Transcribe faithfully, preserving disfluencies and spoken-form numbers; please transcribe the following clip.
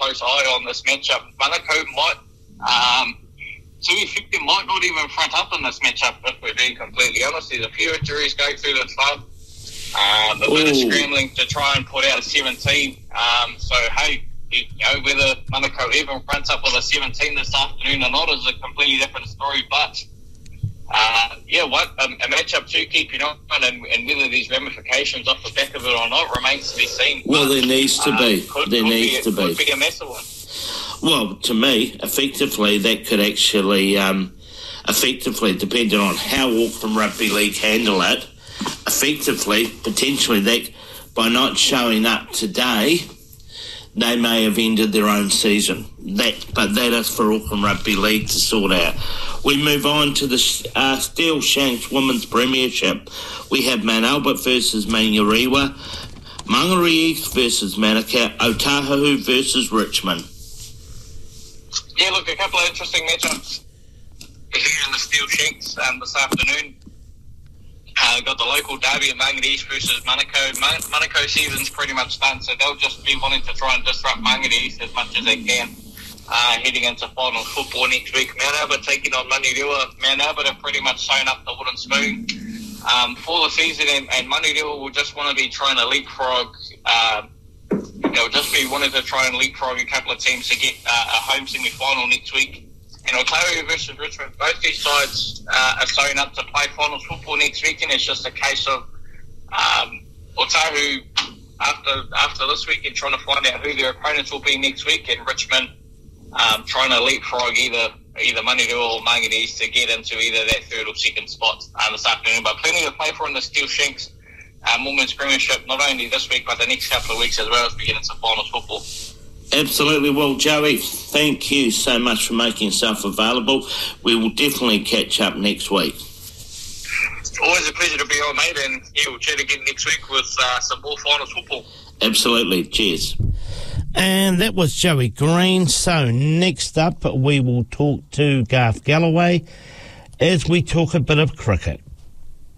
close eye on this matchup. Manukau might, um, to be effective, might not even front up in this matchup, if we're being completely honest. There's a few injuries going through the club. Um, a bit of scrambling to try and put out a seventeen. Um, so, hey, you know, whether Manukau even fronts up with a seventeen this afternoon or not is a completely different story. But, uh, yeah, what um, a matchup to keep an eye on, and, and whether these ramifications off the back of it or not remains to be seen. Well, but, there needs to uh, be. Could, there could needs be, to be. Could be a massive one. Well, to me, effectively, that could actually, um, effectively, depending on how Auckland Rugby League handle it, effectively, potentially, that by not showing up today, they may have ended their own season. That, but that is for Auckland Rugby League to sort out. We move on to the uh, Steel Shanks Women's Premiership. We have Mount Albert versus Manurewa, Mangere East versus Manukau, Otahu versus Richmond. Yeah, look, a couple of interesting matchups here in the Steel Shanks um, this afternoon. Uh, got the local derby at Mangere East versus Manukau. Man- Manukau season's pretty much done, so they'll just be wanting to try and disrupt Mangere East as much as they can, uh, heading into final football next week. Mount Albert taking on Manurewa. Mount Albert have pretty much sewn up the wooden spoon um, for the season, and, and Manurewa will just want to be trying to leapfrog. Uh, they'll just be wanting to try and leapfrog a couple of teams to get uh, a home semi-final next week. And Otahu versus Richmond, both these sides uh, are sewn up to play finals football next week, and it's just a case of um, Otahu, after after this weekend, trying to find out who their opponents will be next week, and Richmond um, trying to leapfrog either either Manurewa or Mangere East to get into either that third or second spot uh, this afternoon. But plenty to play for in the Steel Shanks um, Women's Premiership, not only this week, but the next couple of weeks as well as we get into finals football. Absolutely. Well, Joey, thank you so much for making yourself available. We will definitely catch up next week. Always a pleasure to be on, mate, and yeah, we'll chat again next week with uh, some more finals football. Absolutely. Cheers. And that was Joey Green. So next up, we will talk to Garth Galloway as we talk a bit of cricket.